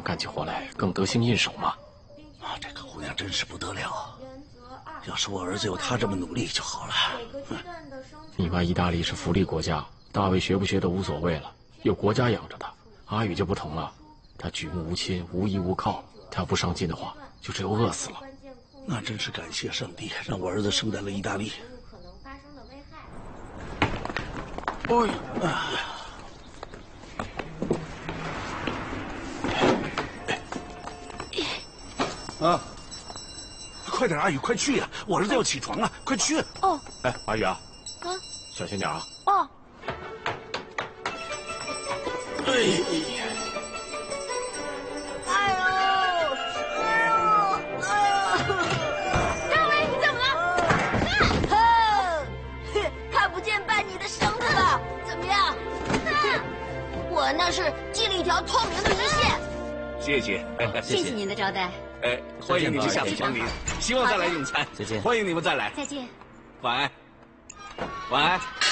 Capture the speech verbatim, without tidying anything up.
干起活来更得心应手嘛。 啊，这个姑娘真是不得了。要是我儿子有她这么努力就好了。嗯、 你爸意大利是福利国家，大卫学不学都无所谓了，有国家养着他。阿宇就不同了，他举目无亲，无依无靠，他要不上进的话，就只有饿死了。 那真是感谢上帝，让我儿子生在了意大利。哎呀！啊！快点，阿宇，快去呀！我儿子要起床了，快去！ 哦。 哎，阿宇啊， 啊， 小心点啊！ 哦。 哎呀！ 哎呦！哎呦！哎呦！张伟，你怎么了？啊！看不见半你的绳子了，怎么样？我那是系了一条透明的织线。 谢谢， 谢谢您的招待。 哎，欢迎你们下次光临，希望再来用餐。 再见， 欢迎你们再来。 再见， 晚安，晚安。